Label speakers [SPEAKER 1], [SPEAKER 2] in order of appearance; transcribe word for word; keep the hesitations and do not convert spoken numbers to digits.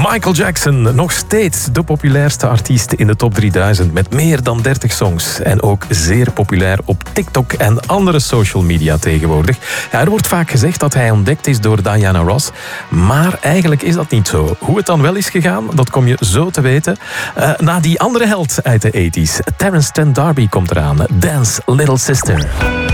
[SPEAKER 1] Michael Jackson, nog steeds de populairste artiest in de top drieduizend met meer dan dertig songs. En ook zeer populair op TikTok en andere social media tegenwoordig. Ja, er wordt vaak gezegd dat hij ontdekt is door Diana Ross, maar eigenlijk is dat niet zo. Hoe het dan wel is gegaan, dat kom je zo te weten. Uh, na die andere held uit de tachtiger, Terence Trent D'Arby komt eraan. Dance, Little Sister.